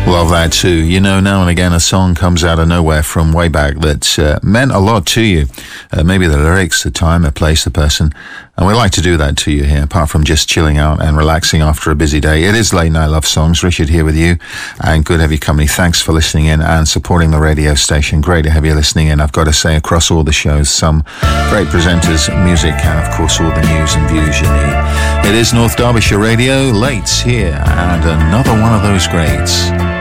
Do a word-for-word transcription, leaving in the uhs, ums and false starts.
Love that too. You know, now and again a song comes out of nowhere from way back that uh, meant a lot to you. Uh, maybe the lyrics, the time, the place, the person. And we like to do that to you here, apart from just chilling out and relaxing after a busy day. It is Late Night Love Songs. Richard here with you, and good to have your company. Thanks for listening in and supporting the radio station. Great to have you listening in. I've got to say, across all the shows, some great presenters, music, and of course all the news and views you need. It is North Derbyshire Radio, late here, and another one of those greats.